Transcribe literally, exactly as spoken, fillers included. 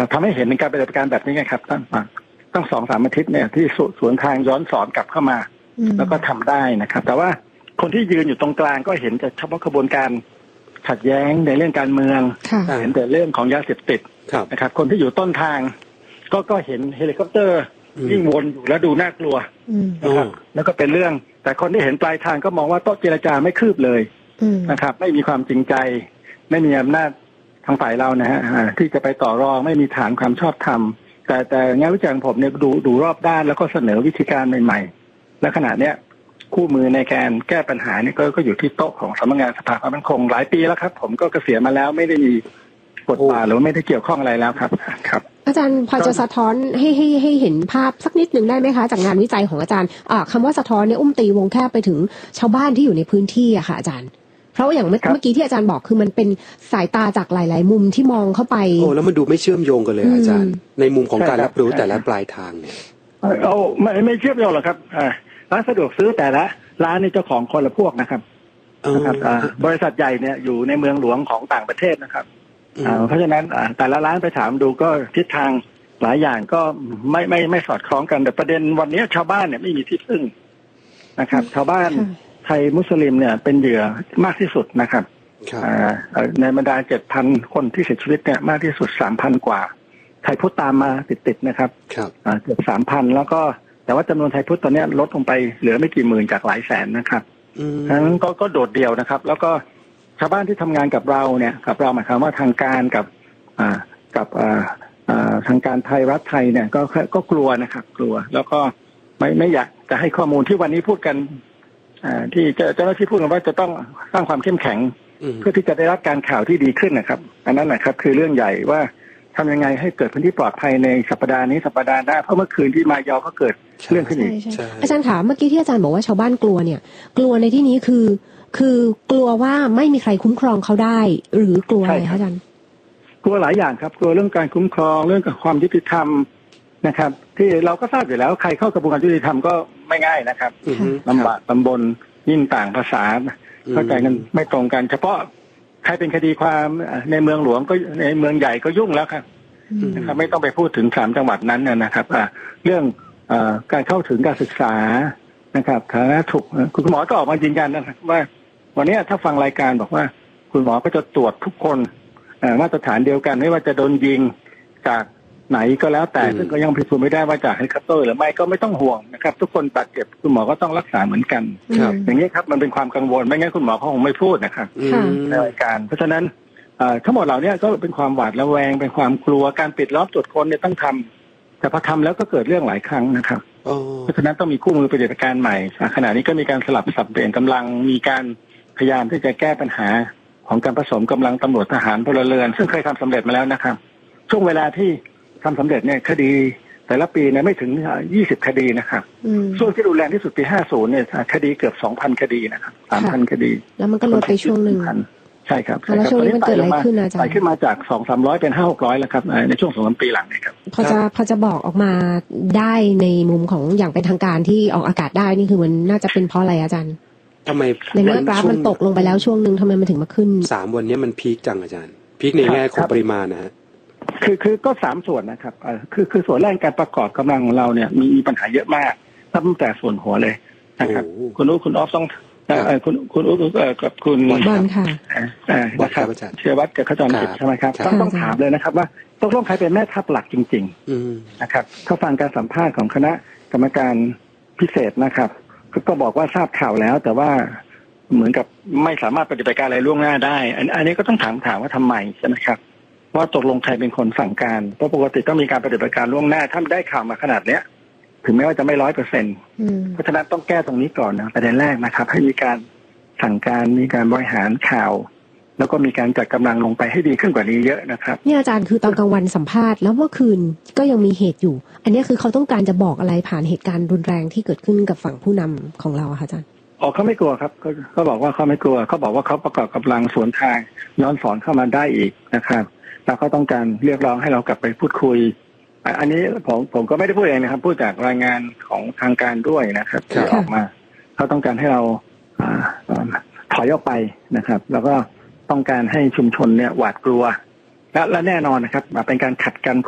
นะครับทำให้เห็นในการปฏิบัติการแบบนี้ไงครับตั้งตั้งสองสามอาทิตย์เนี่ยที่สวนทางย้อนสอนกลับเข้ามาแล้วก็ทำได้นะครับแต่ว่าคนที่ยืนอยู่ตรงกลางก็เห็นแต่เฉพาะกระบวนการขัดแย้งในเรื่องการเมืองเห็นแต่เรื่องของยาเสพติดนะครับคนที่อยู่ต้นทางก็ก็เห็นเฮลิคอปเตอร์วิ่งวนอยู่แล้วดูน่ากลัวนะครับแล้วก็เป็นเรื่องแต่คนที่เห็นปลายทางก็มองว่าโต๊ะเจรจาไม่คืบเลยนะครับไม่มีความจริงใจไม่มีอำนาจทางฝ่ายเรานะฮะที่จะไปต่อรองไม่มีฐานความชอบธรรมแต่แต่งานวิจัยของผมเนี่ยดูดูรอบด้านแล้วก็เสนอวิธีการใหม่ๆและขณะเนี้ยคู่มือในการแก้ปัญหาเนี่ยก็ก็อยู่ที่โต๊ะของสำนักงานสภาความมั่นคงหลายปีแล้วครับผมก็เกษียณมาแล้วไม่ได้มีบทบาทหรือไม่ได้เกี่ยวข้องอะไรแล้วครับครับอาจารย์พอจะสะท้อนให้ให้ให้เห็นภาพสักนิดหนึ่งได้ไหมคะจากงานวิจัยของอาจารย์อ่าคำว่าสะท้อนเนี่ยอุ้มตีวงแคบไปถึงชาวบ้านที่อยู่ในพื้นที่อะค่ะอาจารย์เพราะอย่างเมื่อกี้ที่อาจารย์บอกคือมันเป็นสายตาจากหลายๆมุมที่มองเข้าไปโอ้แล้วมันดูไม่เชื่อมโยงกันเลยอาจารย์ในมุมของการรับรู้แต่ละปลายทางเนี่ยเอาไม่ไม่เชื่อมโยงหรอกครับอ่าร้านสะดวกซื้อแต่ละร้านนี่เจ้าของคนละพวกนะครับนะครับบริษัทใหญ่เนี่ยอยู่ในเมืองหลวงของต่างประเทศนะครับเพราะฉะนั้นแต่ละร้านไปถามดูก็ทิศทางหลายอย่างก็ไม่ไม่ไม่สอดคล้องกันแต่ประเด็นวันนี้ชาวบ้านเนี่ยไม่มีที่พึ่งนะครับชาวบ้านไทยมุสลิมเนี่ยเป็นเหยื่อมากที่สุดนะครับในบรรดา เจ็ดพัน คนที่เสียชีวิตเนี่ยมากที่สุด สามพัน กว่าไทยพุทธตามมาติดๆนะครับเกือบ สามพัน แล้วก็แต่ว่าจำนวนไทยพุทธตอนนี้ลดลงไปเหลือไม่กี่หมื่นจากหลายแสนนะครับฉะนั้นก็ก็โดดเดี่ยวนะครับแล้วก็ชาวบ้านที่ทำงานกับเราเนี่ยกับเราหมายความว่าทางการกับอ่ากับอ่าอ่าทางการไทยรัฐไทยเนี่ยก็ก็กลัวนะครับกลัวแล้วก็ไม่ไม่อยากจะให้ข้อมูลที่วันนี้พูดกันอ่าที่เจ้าหน้าที่พูดกันว่าจะต้องสร้างความเข้มแข็งเพื่อที่จะได้รับการข่าวที่ดีขึ้นนะครับอันนั้นนะครับคือเรื่องใหญ่ว่าทำยังไงให้เกิดพื้นที่ปลอดภัยในสัปดาห์นี้สัปดาห์หน้าเพราะเมื่อคืนที่มายอก็เกิดเรื่องขึ้นอีกอาจารย์ถามเมื่อกี้ที่อาจารย์บอกว่าชาวบ้านกลัวเนี่ยกลัวในที่นี้คือคือกลัวว่าไม่มีใครคุ้มครองเขาได้หรือกลัวอะไรคะอาจารย์กลัวหลายอย่างครับกลัวเรื่องการคุ้มครองเรื่องความยุติธรรมนะครับที่เราก็ทราบอยู่แล้วใครเข้ากระบวนการยุติธรรมก็ไม่ง่ายนะครับลำบากลำบนยิ่งต่างภาษาเข้าใจกันไม่ตรงกันเฉพาะใครเป็นคดีความในเมืองหลวงก็ในเมืองใหญ่ก็ยุ่งแล้วครับนะครับไม่ต้องไปพูดถึงสามจังหวัดนั้นนะครับเรื่องการเข้าถึงการศึกษานะครับฐานะถูกคุณหมอก็ออกมายืนยันนะครับว่าวันนี้ถ้าฟังรายการบอกว่าคุณหมอก็จะตรวจทุกคนมาตรฐานเดียวกันไม่ว่าจะโดนยิงจากไหนก็แล้วแต่ซึ่งก็ยังพิสูจน์ไม่ได้ว่าจากเฮลิคอปเตอร์หรือไม่ก็ไม่ต้องห่วงนะครับทุกคนบาดเจ็บคุณหมอก็ต้องรักษาเหมือนกันอย่างนี้ครับมันเป็นความกังวลไม่งั้นคุณหมอเขาคงไม่พูดนะครับในรายการเพราะฉะนั้นทั้งหมดเหล่านี้ก็เป็นความหวาดระแวงเป็นความกลัวการปิดล้อมตรวจค้นเนี่ยต้องทำแต่พอทำแล้วก็เกิดเรื่องหลายครั้งนะครับเพราะฉะนั้นต้องมีคู่มือปฏิบัติการใหม่ขณะนี้ก็มีการสลับสับเปลี่ยนกำลังมีการพยายามที่จะแก้ปัญหาของการผสมกำลังตำรวจทหารพลเรือนซึ่งเคยทำสำเร็จมาแล้วนะครับช่วงเวลาที่ทำสำเร็จเนี่ยคดีแต่ละปีเนี่ยไม่ถึงยี่สิบคดีนะครับช่วงที่รุนแรงที่สุดปีห้าสิบเนี่ยคดีเกือบ สองพัน คดีนะครับ สามพัน คดีแล้วมันก็ลดไปช่วงนึงใช่ครับแล้วช่วงนี้มันเกิดอะไรขึ้นอาจารย์ไต่ขึ้นมาจาก สองถึงสามร้อย เป็น ห้าถึงหกร้อย แล้วครับในช่วง สองถึงสาม ปีหลังนี่ครับพอจะพอจะบอกออกมาได้ในมุมของอย่างเป็นทางการที่ออกอากาศได้นี่คือมันน่าจะเป็นเพราะอะไรอาจารย์ทำไมในเมื่อกราฟมันตกลงไปแล้วช่วงนึงทำไมมันถึงมาขึ้นสามวันนี้มันพีคจังอาจารย์พีคในแง่ของปริมาณนะฮะคือคือก็สามส่วนนะครับคือคือส่วนแรกการประกอบกำลังของเราเนี่ยมีมีปัญหาเยอะมากตั้งแต่ส่วนหัวเลยนะครับคุณอุ๊คุณออฟต้องคุณคุณอุ๊กับคุณบอลค่ะนะครับเชื่อวัดกับขจรจิตใช่ไหมครับต้องต้องถามเลยนะครับว่าต้องต้องใครเป็นแม่ทัพหลักจริงๆนะครับถ้าฟังการสัมภาษณ์ของคณะกรรมการพิเศษนะครับก็บอกว่าทราบข่าวแล้วแต่ว่าเหมือนกับไม่สามารถปฏิบัติการอะไรล่วงหน้าได้อันนี้ก็ต้องถามถามว่าทำไมใช่ไหมครับว่าตกลงใครเป็นคนสั่งการเพราะปกติต้องมีการปฏิบัติการล่วงหน้าถ้าได้ข่าวมาขนาดเนี้ยถึงแม้ว่าจะไม่ร้อยเปอร์เซ็นต์เพราะฉะนั้นต้องแก้ตรงนี้ก่อนนะประเด็นแรกนะครับให้มีการสั่งการมีการบริหารข่าวแล้วก็มีการจัดกำลังลงไปให้ดีขึ้นกว่านี้เยอะนะครับนี่อาจารย์คือตอนกลางวันสัมภาษณ์แล้วเมื่อคืนก็ยังมีเหตุอยู่อันนี้คือเขาต้องการจะบอกอะไรผ่านเหตุการณ์รุนแรงที่เกิดขึ้นกับฝั่งผู้นำของเราค่ะอาจารย์อ๋อเขาไม่กลัวครับเขาบอกว่าเขาไม่กลัวเขาบอกว่าเขาประกอบกำลังสวนทางย้อนสอนเข้ามาได้อีกนะครับแล้วก็ต้องการเรียกร้องให้เรากลับไปพูดคุยอันนี้ผมผมก็ไม่ได้พูดเองนะครับพูดจากรายงานของทางการด้วยนะครับที่ออกมาเขาต้องการให้เราถอยออกไปนะครับแล้วก็ต้องการให้ชุมชนเนี่ยหวาดกลัวและและแน่นอนนะครับเป็นการขัดกัน